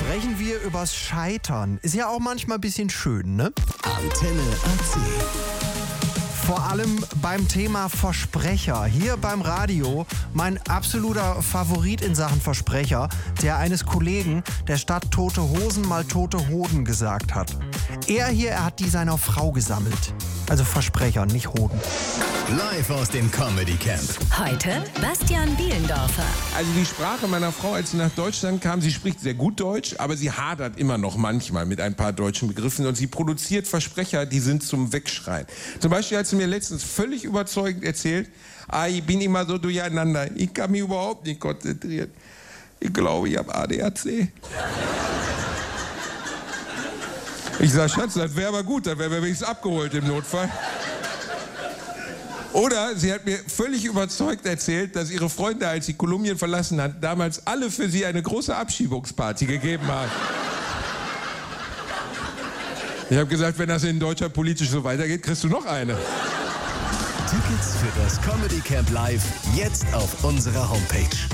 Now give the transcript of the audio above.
Sprechen wir übers Scheitern. Ist ja auch manchmal ein bisschen schön, ne? Antenne AC. Vor allem beim Thema Versprecher. Hier beim Radio mein absoluter Favorit in Sachen Versprecher, der eines Kollegen, der statt tote Hosen mal tote Hoden gesagt hat. Er hat die seiner Frau gesammelt. Also Versprecher, nicht Hoden. Live aus dem Comedy Camp. Heute Bastian Bielendorfer. Also die Sprache meiner Frau, als sie nach Deutschland kam, sie spricht sehr gut Deutsch, aber sie hadert immer noch manchmal mit ein paar deutschen Begriffen und sie produziert Versprecher, die sind zum Wegschreien. Zum Beispiel hat sie mir letztens völlig überzeugend erzählt, ich bin immer so durcheinander, ich kann mich überhaupt nicht konzentrieren. Ich glaube, ich habe ADHC. Ich sag, Schatz, das wäre aber gut, dann wären wir wenigstens abgeholt im Notfall. Oder sie hat mir völlig überzeugt erzählt, dass ihre Freunde, als sie Kolumbien verlassen hat, damals alle für sie eine große Abschiebungsparty gegeben haben. Ich habe gesagt, wenn das in Deutschland politisch so weitergeht, kriegst du noch eine. Tickets für das Comedy Camp Live jetzt auf unserer Homepage.